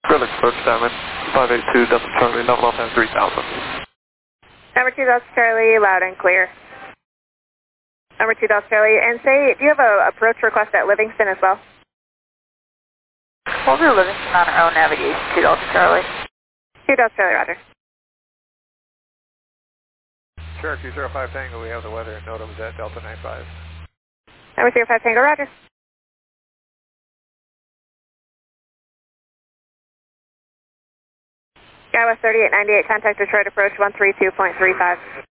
Good approach, Diamond. 582 Delta Charlie, level off at 3000. Number 2 Delta Charlie, loud and clear. Number 2 Delta Charlie, and say, do you have a approach request at Livingston as well? We'll do Livingston on our own navigation, 2 Delta Charlie. 2 Delta Charlie, roger. Cherokee 05 Tango, we have the weather and NOTAM's at Delta 95. Number 05 Tango, roger. Skywest 3898, contact Detroit approach 132.35.